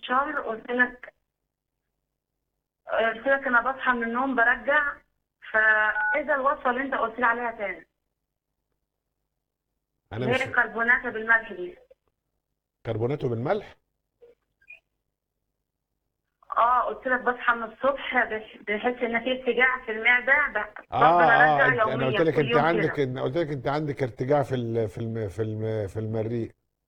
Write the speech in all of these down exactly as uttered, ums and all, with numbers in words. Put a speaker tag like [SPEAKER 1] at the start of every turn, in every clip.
[SPEAKER 1] الشهر قلت لك قلت لك انا بصحى من النوم برجع، فاذا الوصفه اللي انت قلت لي عليها تاني
[SPEAKER 2] انا
[SPEAKER 1] اللي هي
[SPEAKER 2] مش
[SPEAKER 1] الكربونات بالملح دي.
[SPEAKER 2] كربوناته بالملح.
[SPEAKER 1] اه قلت لك بصحى من الصبح بح- بحس ان في ارتجاع في المعده، ب- بفضل
[SPEAKER 2] اه اه
[SPEAKER 1] ارجع
[SPEAKER 2] انت انا قلت
[SPEAKER 1] يوميا
[SPEAKER 2] لك
[SPEAKER 1] كل
[SPEAKER 2] انت
[SPEAKER 1] يوم
[SPEAKER 2] عندك
[SPEAKER 1] كده.
[SPEAKER 2] انا قلت لك انت عندك ارتجاع في ال... في الم... في الم... في المريء.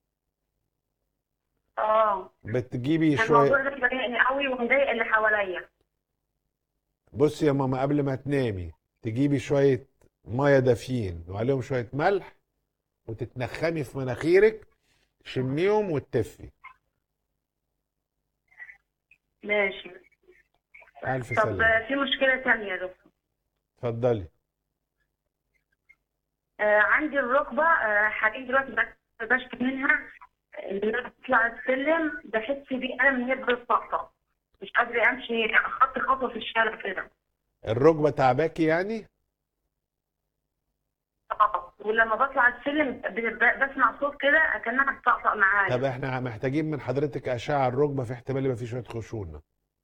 [SPEAKER 1] اه
[SPEAKER 2] بتجيبي
[SPEAKER 1] الموضوع
[SPEAKER 2] شويه.
[SPEAKER 1] ده بيضايقني قوي ومضايق اللي حواليا.
[SPEAKER 2] بصي يا ماما، قبل ما تنامي تجيبي شويه ميه دافيين وعليهم شويه ملح، وتتنخمي في مناخيرك، تشميهم وتتفي.
[SPEAKER 1] ماشي.
[SPEAKER 2] الف
[SPEAKER 1] طب
[SPEAKER 2] سلامه.
[SPEAKER 1] في مشكله تانية يا دكتور.
[SPEAKER 2] اتفضلي.
[SPEAKER 1] آه عندي الركبه، آه حاليا دلوقتي بس- بشكي منها. لما بطلع السلم بحس بألم ان هي بتطقطق، مش قادره امشي خط خطوه في الشارع كده.
[SPEAKER 2] الركبه تعباكي يعني؟
[SPEAKER 1] آه، ولما بطلع السلم ب- ب- بسمع صوت كده كأنها بتطقطق
[SPEAKER 2] طب
[SPEAKER 1] معايا.
[SPEAKER 2] احنا محتاجين من حضرتك اشعه على الركبه، في احتمال يبقى في شويه خشونه.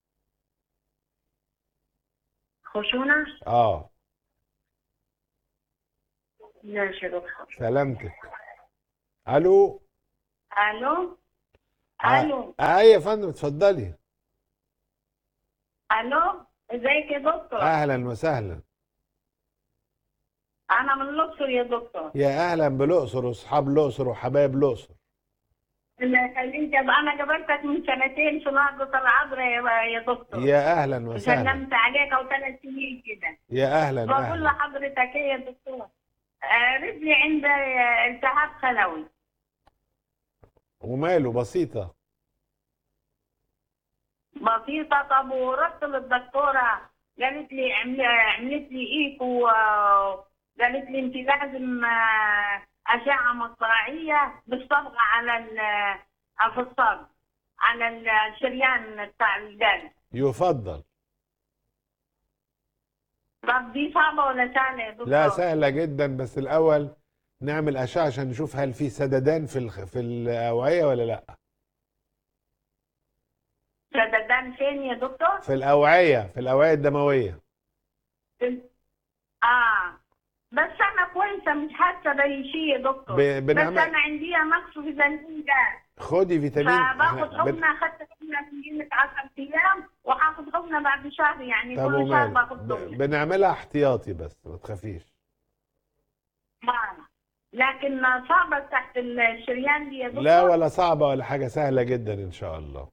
[SPEAKER 1] خشونه.
[SPEAKER 2] اه.
[SPEAKER 1] ماشي يا دكتور.
[SPEAKER 2] سلامتك. الو.
[SPEAKER 1] الو.
[SPEAKER 2] اه,
[SPEAKER 1] الو.
[SPEAKER 2] آه يا فندم، اتفضلي.
[SPEAKER 1] الو. ازيك يا دكتور؟
[SPEAKER 2] اهلا وسهلا.
[SPEAKER 1] انا من الاقصر يا دكتور.
[SPEAKER 2] يا اهلا بالاقصر واصحاب الاقصر وحبايب الاقصر.
[SPEAKER 1] اللي خليني أبقى- انا قابلتك من سنتين في نهضة العذراء يا يا دكتور.
[SPEAKER 2] يا اهلا وسهلا.
[SPEAKER 1] سلمت عليك او ثلاث سنين كده.
[SPEAKER 2] يا اهلا
[SPEAKER 1] بقول
[SPEAKER 2] اهلا.
[SPEAKER 1] لحضرتك ايه يا دكتور؟ آه، رجلي عند التهاب خلوي.
[SPEAKER 2] وماله؟ بسيطه.
[SPEAKER 1] بسيطة. طب ورحت للدكتورة، قالت لي عمل- عملت لي ايكو، آه، قالت لي انت لازم آه، أشعة مقطعية بالصبغة على ال آه، في الصبغ على الشريان بتاع القلب.
[SPEAKER 2] يفضل.
[SPEAKER 1] طب دي صعبة ولا سهلة يا
[SPEAKER 2] لا،
[SPEAKER 1] دكتور؟
[SPEAKER 2] سهله جدا، بس الاول نعمل اشعه عشان نشوف هل في سددان في الخ... في الاوعيه ولا لا.
[SPEAKER 1] شددان فين يا دكتور؟
[SPEAKER 2] في الاوعيه في الاوعيه الدمويه.
[SPEAKER 1] اه بس انا كويسة مش حاسة بأي شيء يا دكتور.
[SPEAKER 2] ب...
[SPEAKER 1] بس
[SPEAKER 2] بنعمل.
[SPEAKER 1] انا عندي نقص فيتامين ده.
[SPEAKER 2] خدي فيتامين. احنا
[SPEAKER 1] فباخد
[SPEAKER 2] بن...
[SPEAKER 1] حقنه، اخدت حقنه في قيمه عشرة ايام وهاخد حقنه بعد شهر، يعني
[SPEAKER 2] طب
[SPEAKER 1] كل شهر
[SPEAKER 2] وماله؟
[SPEAKER 1] باخد
[SPEAKER 2] ب...
[SPEAKER 1] حقنه.
[SPEAKER 2] بنعملها احتياطي بس ما تخافيش.
[SPEAKER 1] آه. لكن صعبه تحت الشريان دي يا
[SPEAKER 2] لا،
[SPEAKER 1] دكتور.
[SPEAKER 2] ولا صعبة ولا حاجة، سهلة جدا إن شاء الله.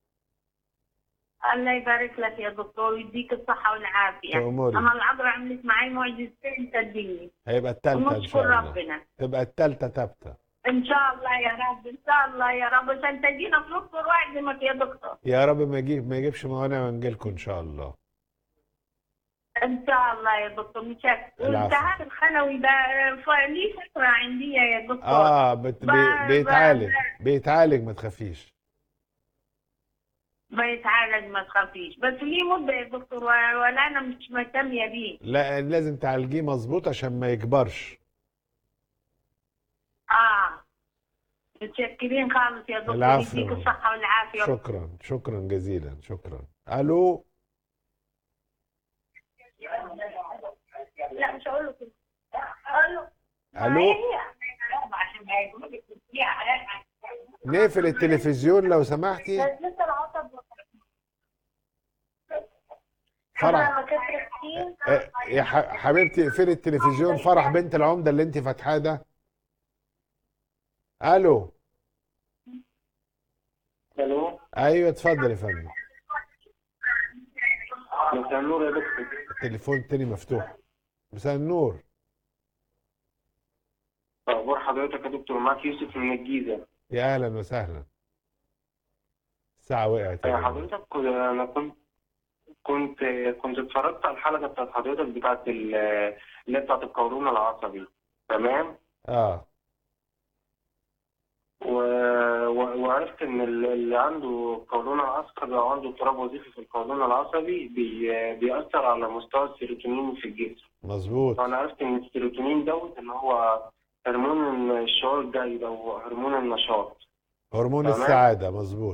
[SPEAKER 1] الله يبارك لك يا دكتور ويديك الصحه والعافيه.
[SPEAKER 2] تأمري.
[SPEAKER 1] انا العذراء عملت معي معجزتين صدقني.
[SPEAKER 2] هيبقى التالتة إن
[SPEAKER 1] ونشكر
[SPEAKER 2] شاء الله.
[SPEAKER 1] ربنا.
[SPEAKER 2] تبقى التالتة تابتة.
[SPEAKER 1] ان شاء الله يا رب، ان شاء الله يا رب، عشان تجينا في الاقصر واعزمك يا دكتور.
[SPEAKER 2] يا رب ما يجيب ما يجيبش موانع ونجيلكم إن شاء الله.
[SPEAKER 1] ان شاء الله يا دكتور متشكر.
[SPEAKER 2] العفو.
[SPEAKER 1] والتهاب الخلوي ده ف- ليه فتره عندي يا دكتور.
[SPEAKER 2] آه بت...
[SPEAKER 1] ب...
[SPEAKER 2] بي...
[SPEAKER 1] ب...
[SPEAKER 2] بيتعالج بيتعالج ما تخافيش.
[SPEAKER 1] بيتعالج ما تخافيش، بس ليه مدة يا دكتور و- ولا أنا مش مهتمية بيه.
[SPEAKER 2] لا، لازم تعالجيه مظبوط عشان ما يكبرش.
[SPEAKER 1] آه متشكرين خالص يا دكتور، يديك
[SPEAKER 2] العفو.
[SPEAKER 1] الصحة والعافية.
[SPEAKER 2] شكرا شكرا جزيلا، شكرا. ألو.
[SPEAKER 1] لا مش هقول له كده. أقول له ما
[SPEAKER 2] ألو.
[SPEAKER 1] هي عشان ما يقولوا لك تديها حاجات.
[SPEAKER 2] نقفل التلفزيون لو سمحتي.
[SPEAKER 1] بس لسه العصب
[SPEAKER 2] فرح.
[SPEAKER 1] ما كسر كتير.
[SPEAKER 2] آه، يا ح- حبيبتي اقفلي التلفزيون، فرح بنت العمدة اللي انت فاتحاه ده. الو.
[SPEAKER 3] الو.
[SPEAKER 2] ايوه اتفضل يا فندم.
[SPEAKER 3] مساء النور يا دكتور.
[SPEAKER 2] التليفون التاني مفتوح. مساء النور.
[SPEAKER 3] اخبار حضرتك يا دكتور؟ معاك يوسف من الجيزه.
[SPEAKER 2] يا اهلا وسهلا. الساعة وقعت يا
[SPEAKER 3] آه،
[SPEAKER 2] جماعة.
[SPEAKER 3] حضرتك كنت- انا كنت كنت كنت اتفرجت على الحلقه بتاعت حضرتك بتاعت ال- اللي هي بتاعت القولون العصبي. تمام.
[SPEAKER 2] اه.
[SPEAKER 3] و... و... وعرفت ان ال- اللي عنده قولون العصبي او عنده اضطراب وظيفي في القولون العصبي بي... بيأثر على مستوى السيروتونين في الجسم.
[SPEAKER 2] مظبوط.
[SPEAKER 3] وانا عرفت ان السيروتونين دوت اللي هو هرمون الشعور الجيد او هرمون النشاط.
[SPEAKER 2] هرمون
[SPEAKER 3] تمام.
[SPEAKER 2] السعادة، مظبوط.